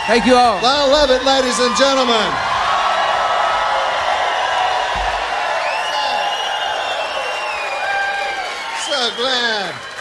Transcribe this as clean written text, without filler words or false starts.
Thank you all. I love it, ladies and gentlemen. So glad.